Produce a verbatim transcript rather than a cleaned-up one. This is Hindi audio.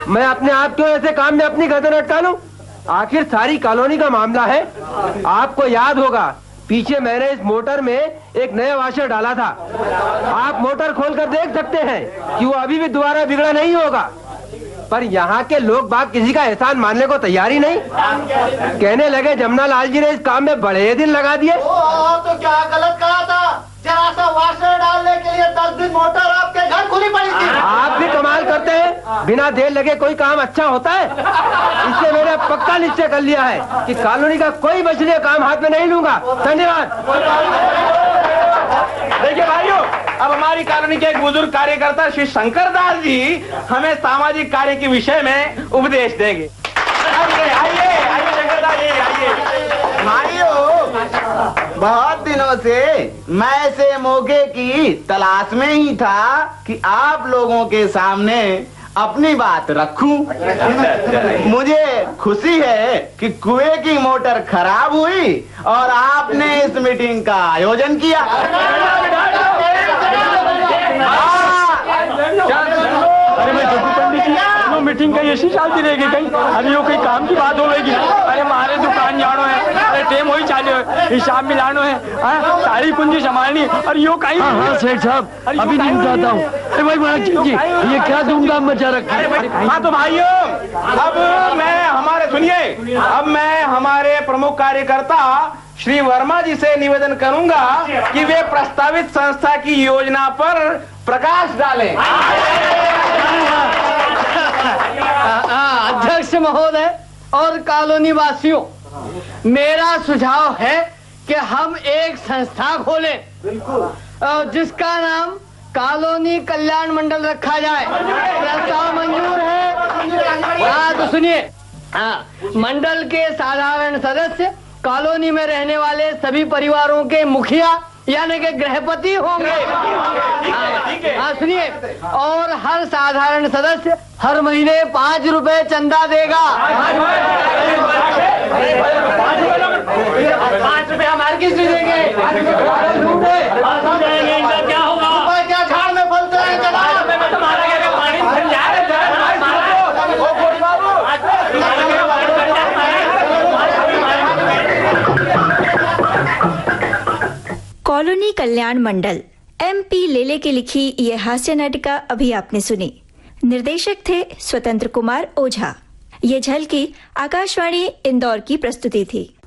मैं अपने आप क्यों ऐसे काम में अपनी गर्दन अटका लूं? आखिर सारी कॉलोनी का मामला है। आपको याद होगा पीछे मैंने इस मोटर में एक नया वाशर डाला था। आप मोटर खोलकर देख सकते हैं कि वो अभी भी दोबारा बिगड़ा नहीं होगा। पर यहाँ के लोग बाग किसी का एहसान मानने को तैयार ही नहीं। कहने लगे जमुना लाल जी ने इस काम में बड़े दिन लगा दिए। तो क्या गलत कहा था? जरा सा वाशर डालने के लिए दस दिन मोटर आपके घर खुली पड़ी थी। आप भी कमाल करते हैं, बिना देर लगे कोई काम अच्छा होता है। इससे मैंने पक्का निश्चय कर लिया है कि कॉलोनी का कोई बचने काम हाथ में नहीं लूंगा। धन्यवाद। देखिए भाइयों, अब हमारी कॉलोनी के एक बुजुर्ग कार्यकर्ता श्री शंकर दास जी हमें सामाजिक कार्य के विषय में उपदेश देंगे। आइए आइए आइए शंकर दास जी आइए। भाइयों, बहुत दिनों से मैं ऐसे मौके की तलाश में ही था कि आप लोगों के सामने अपनी बात रखूं। मुझे खुशी है कि कुएं की मोटर खराब हुई और आपने इस मीटिंग का आयोजन किया। अरे मैं जोगी पंडित जी, मीटिंग कहीं ऐसी चलती रहेगी कहीं? अरे यो कोई काम की बात होगी? अरे हमारे दुकान जानो है, अरे टेम वही चालू है, हिसाब मिलानो है, सारी पूंजी संभालनी और यो कहीं। हाँ हाँ सेठ साहब, अभी नहीं उठाता हूँ। अरे भाई महाराज जी, ये क्या धूमधाम मचा रखा है? हाँ तो भाइयों, अब मैं हमारे सुनिए, अब मैं हमारे प्रमुख कार्यकर्ता श्री वर्मा जी से निवेदन करूंगा कि वे प्रस्तावित संस्था की योजना पर प्रकाश डालें। अध्यक्ष महोदय और कॉलोनी वासियों, मेरा सुझाव है कि हम एक संस्था खोलें जिसका नाम कॉलोनी कल्याण मंडल रखा जाए। प्रस्ताव मंजूर है? हाँ तो सुनिए, हाँ, मंडल के साधारण सदस्य कॉलोनी में रहने वाले सभी परिवारों के मुखिया यानी कि गृहपति होंगे। हाँ सुनिए, और हर साधारण सदस्य हर महीने पाँच रुपए चंदा देगा। पाँच रुपए हमारे किस लिए देंगे? क्या होगा? क्या झाड़ में फलते हैं जनाब? कॉलोनी कल्याण मंडल एम पी लेले की लिखी ये हास्य नाटिका अभी आपने सुनी। निर्देशक थे स्वतंत्र कुमार ओझा। ये झलकी आकाशवाणी इंदौर की प्रस्तुति थी।